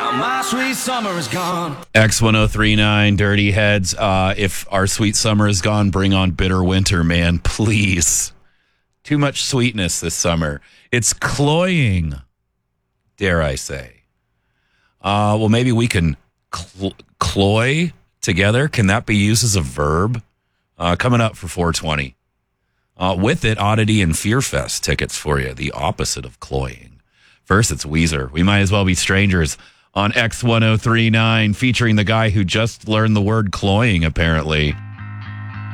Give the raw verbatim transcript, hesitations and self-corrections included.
Now my sweet summer is gone. X ten thirty-nine, Dirty Heads. Uh, if our sweet summer is gone, bring on bitter winter, man. Please. Too much sweetness this summer. It's cloying, dare I say. Uh, well, maybe we can cl- cloy together. Can that be used as a verb? Uh, coming up for four twenty. Uh, with it, Oddity and Fear Fest tickets for you. The opposite of cloying. First, it's Weezer. We might as well be strangers on X ten thirty-nine, featuring the guy who just learned the word cloying, apparently.